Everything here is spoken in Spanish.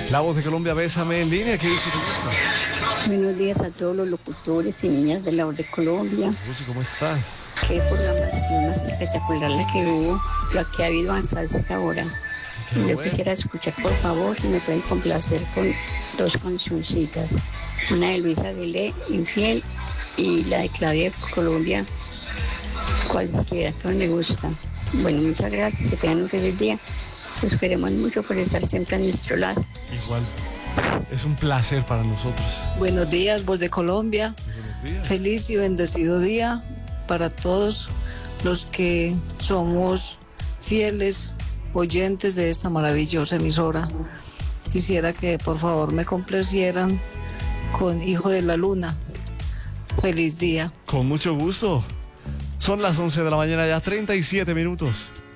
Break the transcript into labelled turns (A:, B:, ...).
A: La Voz de Colombia, Bésame en línea. ¿Qué dice tu gusto?
B: Buenos días a todos los locutores y niñas de La Voz de Colombia.
A: Lucy, ¿cómo estás?
B: Qué programación más espectacular la que hubo, la que ha habido hasta esta hora.
A: Qué
B: Yo
A: bueno.
B: quisiera escuchar, por favor, si me pueden complacer con dos cancioncitas. Una de Luisa Aguilé, Infiel, y la de Claudia de Colombia, cualquiera, todos me gustan. Bueno, muchas gracias, que tengan un feliz día. Los queremos mucho por estar siempre a nuestro lado.
A: Igual. Es un placer para nosotros.
C: Buenos días, Voz de Colombia.
A: Buenos días.
C: Feliz y bendecido día para todos los que somos fieles oyentes de esta maravillosa emisora. Quisiera que por favor me complacieran con Hijo de la Luna. Feliz día.
A: Con mucho gusto. Son las 11 de la mañana, ya 37 minutos.